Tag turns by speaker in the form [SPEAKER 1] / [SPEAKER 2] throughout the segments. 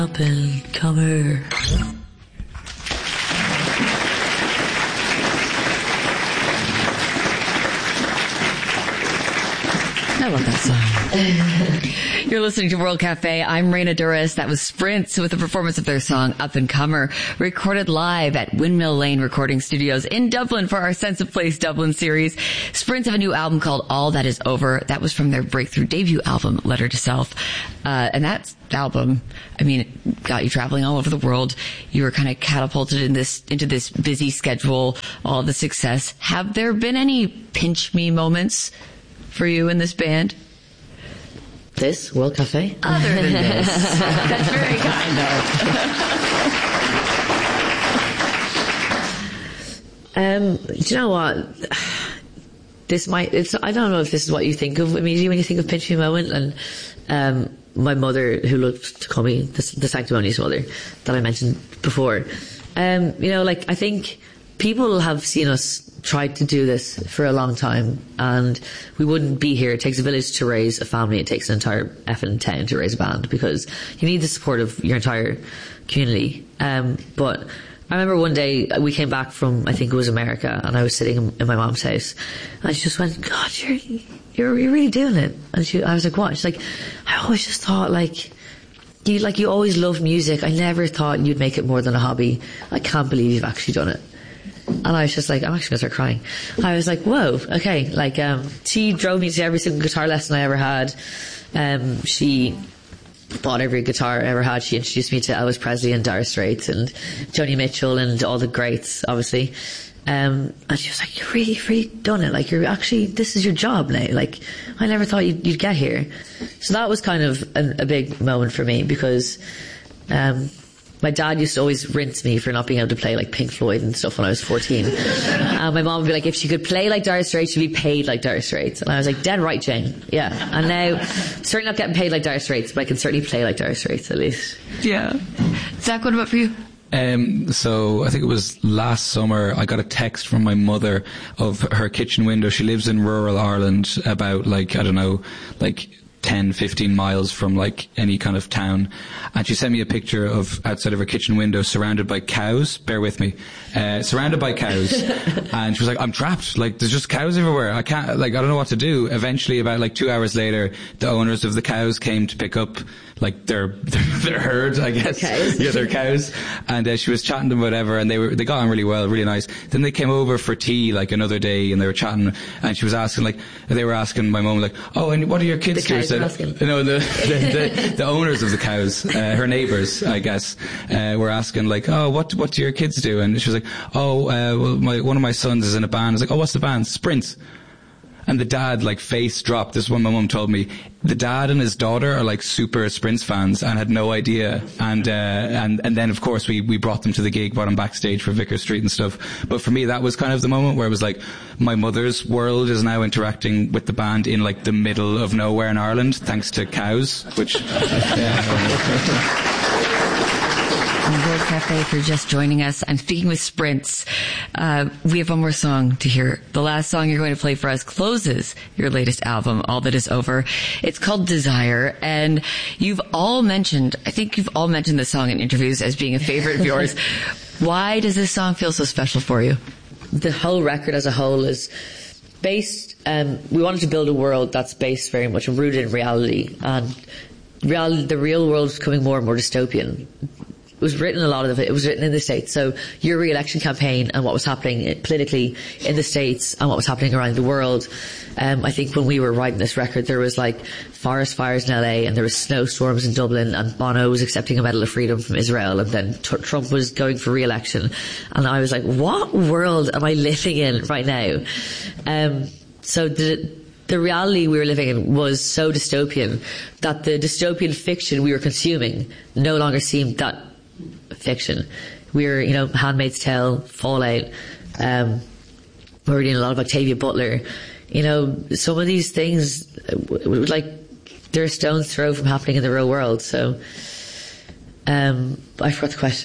[SPEAKER 1] Up and comer.
[SPEAKER 2] I love that song. You're listening to World Cafe. I'm Raina Duras. That was Sprints with a performance of their song Up and Comer, recorded live at Windmill Lane Recording Studios in Dublin for our Sense of Place Dublin series. Sprints have a new album called All That Is Over. That was from their breakthrough debut album, Letter to Self. And that album, I mean, got you traveling all over the world. You were kind of catapulted into this busy schedule, all the success. Have there been any pinch me moments for you in this band?
[SPEAKER 1] This World Cafe?
[SPEAKER 2] Other than this. That's very kind
[SPEAKER 1] of. Do you know what? I don't know if this is what you think of immediately when you think of pinch me moment. And my mother, who loved to call me the sanctimonious mother that I mentioned before, I think people have seen us try to do this for a long time, and we wouldn't be here. It takes a village to raise a family. It takes an entire effing town to raise a band, because you need the support of your entire community. But I remember one day we came back from, I think it was America, and I was sitting in my mom's house, and she just went, "God, you're really doing it." And I was like, "What?" She's like, "I always just thought you always loved music. I never thought you'd make it more than a hobby. I can't believe you've actually done it." And I was just like, I'm actually going to start crying. I was like, whoa, okay. She drove me to every single guitar lesson I ever had. She bought every guitar I ever had. She introduced me to Elvis Presley and Dire Straits and Joni Mitchell and all the greats, obviously. And she was like, you've really done it. You're actually, this is your job now. I never thought you'd get here. So that was kind of a big moment for me, because, my dad used to always rinse me for not being able to play Pink Floyd and stuff when I was 14. And my mom would be like, if she could play like Dire Straits, she'd be paid like Dire Straits. And I was like, dead right, Jane. Yeah. And now, certainly not getting paid like Dire Straits, but I can certainly play like Dire Straits at least.
[SPEAKER 2] Yeah. Zach, what about for you?
[SPEAKER 3] So I think it was last summer, I got a text from my mother of her kitchen window. She lives in rural Ireland, about 10, 15 miles from any kind of town, and she sent me a picture of outside of her kitchen window surrounded by cows. Bear with me. Surrounded by cows. And she was like, I'm trapped. There's just cows everywhere. I can't, I don't know what to do. Eventually, about 2 hours later, the owners of the cows came to pick up their herd, I guess. Yeah, their cows. And she was chatting to them, whatever, and they got on really well, really nice. Then they came over for tea another day, and they were chatting, and she was asking they were asking my mum oh, and what are your kids doing? No, the owners of the cows, her neighbours, I guess, were asking oh, what do your kids do? And she was like, oh, well, one of my sons is in a band. I was like, oh, what's the band? Sprints. And the dad, face dropped. This is what my mum told me. The dad and his daughter are super Sprints fans and had no idea. And then of course we brought them to the gig, brought them backstage for Vicar Street and stuff. But for me, that was kind of the moment where it was my mother's world is now interacting with the band in the middle of nowhere in Ireland, thanks to cows, which,
[SPEAKER 2] World Cafe for just joining us. I'm speaking with Sprints. We have one more song to hear. The last song you're going to play for us closes your latest album, All That Is Over. It's called Desire, and I think you've all mentioned this song in interviews as being a favorite of yours. Why does this song feel so special for you?
[SPEAKER 1] The whole record as a whole is based, we wanted to build a world that's based very much rooted in reality, and the real world is becoming more and more dystopian. It was written, a lot of it was written in the States. So your re-election campaign and what was happening politically in the States and what was happening around the world. I think when we were writing this record, there was forest fires in LA, and there was snowstorms in Dublin, and Bono was accepting a Medal of Freedom from Israel, and then Trump was going for re-election. And I was like, what world am I living in right now? So the reality we were living in was so dystopian that the dystopian fiction we were consuming no longer seemed that fiction. We were, Handmaid's Tale, Fallout, we were reading a lot of Octavia Butler. Some of these things, they're a stone's throw from happening in the real world. So, I forgot the question.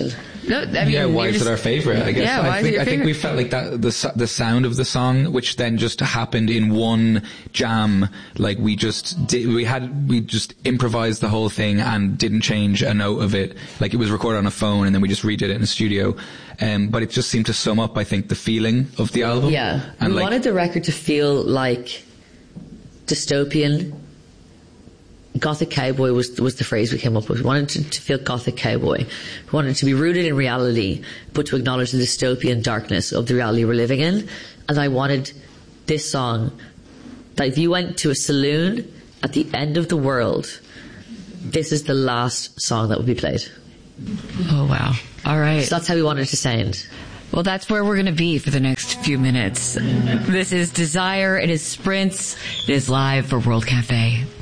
[SPEAKER 2] No, I mean,
[SPEAKER 3] Yeah, why is it our favorite? I guess.
[SPEAKER 2] Yeah, why is it your
[SPEAKER 3] I think we
[SPEAKER 2] favorite?
[SPEAKER 3] felt like that the sound of the song, which then just happened in one jam. Like we just improvised the whole thing and didn't change a note of it. Like it was recorded on a phone and then we just redid it in a studio. But it just seemed to sum up, I think, the feeling of the album.
[SPEAKER 1] Yeah.
[SPEAKER 3] And
[SPEAKER 1] We wanted the record to feel like dystopian. Gothic cowboy was the phrase we came up with. We wanted to feel gothic cowboy. We wanted it to be rooted in reality, but to acknowledge the dystopian darkness of the reality we're living in. And I wanted this song, that if you went to a saloon at the end of the world, this is the last song that would be played.
[SPEAKER 2] Oh, wow. All right.
[SPEAKER 1] So that's how we wanted it to sound.
[SPEAKER 2] Well, that's where we're going to be for the next few minutes. This is Desire. It is Sprints. It is live for World Cafe.